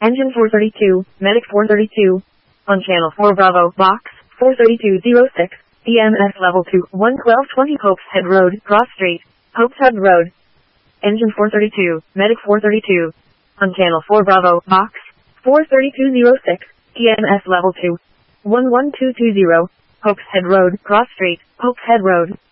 Engine 432, Medic 432. On Channel 4 Bravo, Box 43206, EMS Level 2, 11220 Hopes Head Road, Cross Street, Hopes Head Road. Engine 432, Medic 432. On Channel 4 Bravo, Box 43206, EMS Level 2, 11220, Hopes Head Road, Cross Street, Hopes Head Road.